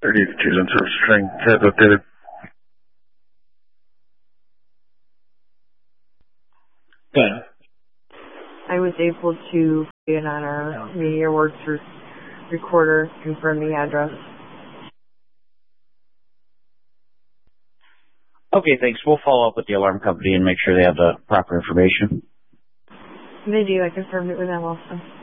32 on service string. Tab updated. Good. I was able to get on our Media Works recorder, confirm the address. Okay, thanks. We'll follow up with the alarm company and make sure they have the proper information. They do. I confirmed it with them also.